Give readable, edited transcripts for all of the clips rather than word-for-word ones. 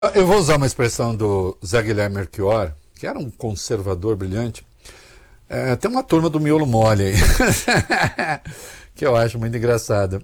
Eu vou usar uma expressão do Zé Guilherme Melchior, que era um conservador brilhante. Tem uma turma do miolo mole aí, que eu acho muito engraçada.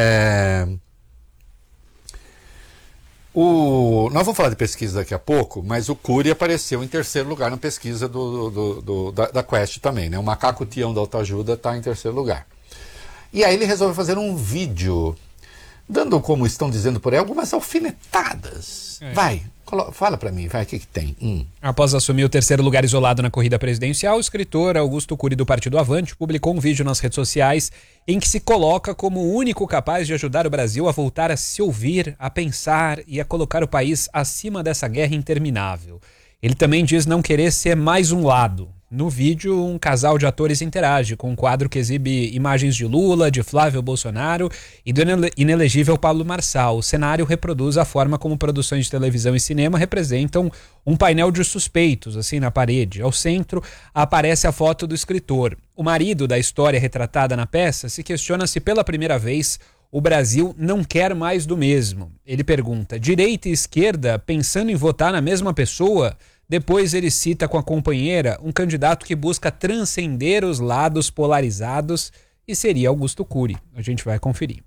Nós vamos falar de pesquisa daqui a pouco, mas o Cury apareceu em terceiro lugar na pesquisa da Quest também, né? O macaco Tião da autoajuda está em terceiro lugar. E aí ele resolveu fazer um vídeo, dando, como estão dizendo por aí, algumas alfinetadas. Vai, fala pra mim, vai, o que tem? Após assumir o terceiro lugar isolado na corrida presidencial, o escritor Augusto Cury do Partido Avante publicou um vídeo nas redes sociais em que se coloca como o único capaz de ajudar o Brasil a voltar a se ouvir, a pensar e a colocar o país acima dessa guerra interminável. Ele também diz não querer ser mais um lado. No vídeo, um casal de atores interage com um quadro que exibe imagens de Lula, de Flávio Bolsonaro e do inelegível Pablo Marçal. O cenário reproduz a forma como produções de televisão e cinema representam um painel de suspeitos, assim, na parede. Ao centro, aparece a foto do escritor. O marido da história retratada na peça se questiona se pela primeira vez o Brasil não quer mais do mesmo. Ele pergunta, direita e esquerda pensando em votar na mesma pessoa? Depois ele cita com a companheira um candidato que busca transcender os lados polarizados e seria Augusto Cury. A gente vai conferir.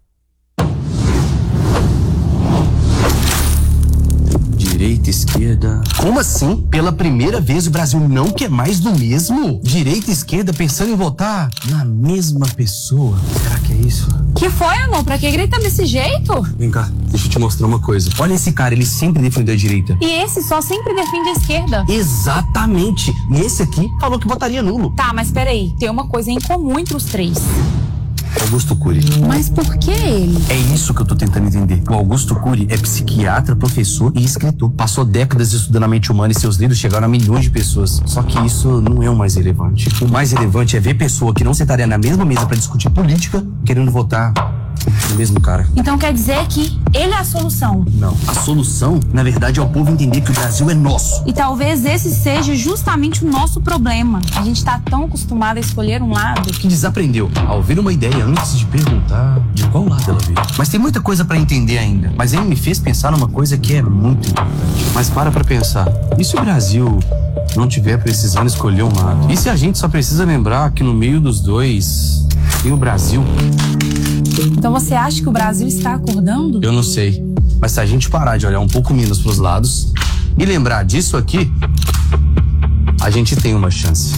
Direita, esquerda... Como assim? Pela primeira vez o Brasil não quer mais do mesmo? Direita e esquerda pensando em votar na mesma pessoa. Será que é isso? Que foi, amor? Pra que gritar desse jeito? Vem cá, deixa eu te mostrar uma coisa. Olha esse cara, ele sempre defendeu a direita. E esse só sempre defende a esquerda. Exatamente. E esse aqui falou que votaria nulo. Tá, mas peraí. Tem uma coisa em comum entre os três. Augusto Cury. Mas por que ele? É isso que eu tô tentando entender. O Augusto Cury é psiquiatra, professor e escritor. Passou décadas estudando a mente humana e seus livros chegaram a milhões de pessoas. Só que isso não é o mais relevante. O mais relevante é ver pessoa que não sentaria na mesma mesa pra discutir política, querendo votar no mesmo cara. Então quer dizer que ele é a solução? Não. A solução, na verdade, é o povo entender que o Brasil é nosso. E talvez esse seja justamente o nosso problema. A gente tá tão acostumado a escolher um lado que desaprendeu a ouvir uma ideia antes de perguntar de qual lado ela veio. Mas tem muita coisa pra entender ainda. Mas ele me fez pensar numa coisa que é muito importante. Mas para pra pensar. E se o Brasil não tiver precisando escolher um lado? E se a gente só precisa lembrar que no meio dos dois tem o Brasil? Então você acha que o Brasil está acordando? Eu não sei. Mas se a gente parar de olhar um pouco menos pros lados e lembrar disso aqui, a gente tem uma chance.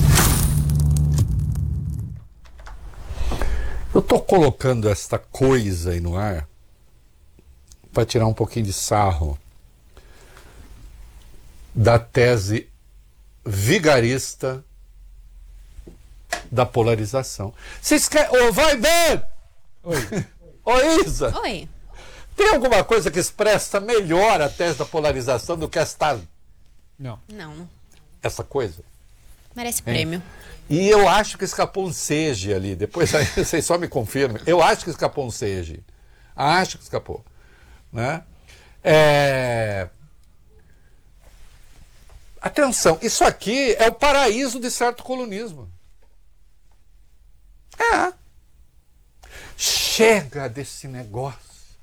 Eu tô colocando esta coisa aí no ar para tirar um pouquinho de sarro da tese vigarista da polarização. Vocês querem... Ô, vai ver! Oi. Oi, Isa! Oi. Tem alguma coisa que expressa melhor a tese da polarização do que Não. essa coisa? Merece prêmio. E eu acho que escapou um sege ali. Depois aí vocês só me confirmem. Eu acho que escapou um sege. Acho que escapou. Né? Atenção, isso aqui é o paraíso de certo colunismo. Chega desse negócio.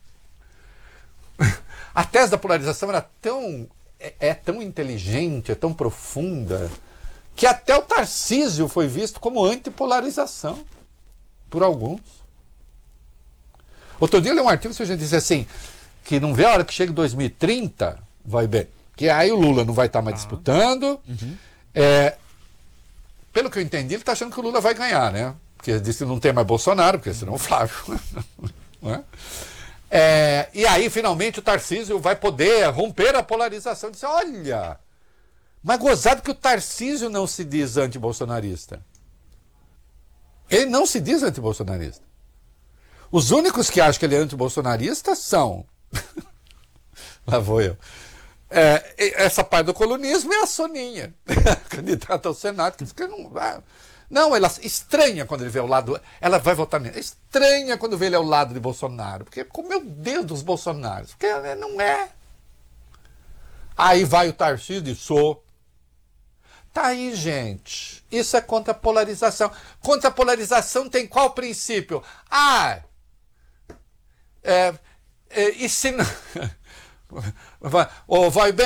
A tese da polarização era tão inteligente, é tão profunda, que até o Tarcísio foi visto como antipolarização por alguns. Outro dia eu li um artigo que a gente disse assim, que não vê a hora que chega em 2030, vai bem, que aí o Lula não vai estar mais disputando. Pelo que eu entendi, ele está achando que o Lula vai ganhar, né? Porque ele disse que não tem mais Bolsonaro, porque senão o Flávio. Não é? E aí, finalmente, o Tarcísio vai poder romper a polarização. Dizer, olha, mas gozado que o Tarcísio não se diz antibolsonarista. Ele não se diz antibolsonarista. Os únicos que acham que ele é antibolsonarista são... Lá vou eu. Essa parte do colunismo é a Soninha, candidata ao Senado, que diz que não vai... Não, ela estranha quando ele vê o lado... Ela vai votar nele. Estranha quando vê ele ao lado de Bolsonaro. Porque, meu Deus dos Bolsonaros. Porque não é. Aí vai o Tarcísio e diz, sou. Tá aí, gente. Isso é contra a polarização. Contra a polarização tem qual princípio? E se não... Vai bem.